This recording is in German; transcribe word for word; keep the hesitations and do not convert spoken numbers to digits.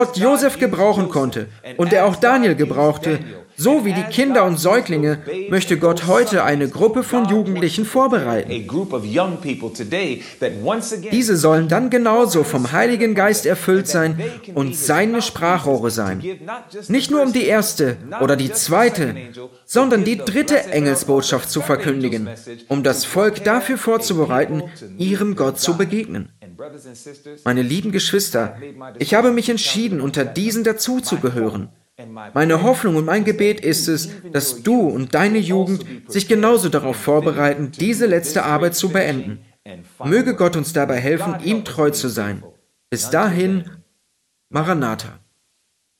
Gott Josef gebrauchen konnte und der auch Daniel gebrauchte, so wie die Kinder und Säuglinge, möchte Gott heute eine Gruppe von Jugendlichen vorbereiten. Diese sollen dann genauso vom Heiligen Geist erfüllt sein und seine Sprachrohre sein. Nicht nur um die erste oder die zweite, sondern die dritte Engelsbotschaft zu verkündigen, um das Volk dafür vorzubereiten, ihrem Gott zu begegnen. Meine lieben Geschwister, ich habe mich entschieden, unter diesen dazuzugehören. Meine Hoffnung und mein Gebet ist es, dass du und deine Jugend sich genauso darauf vorbereiten, diese letzte Arbeit zu beenden. Möge Gott uns dabei helfen, ihm treu zu sein. Bis dahin, Maranatha.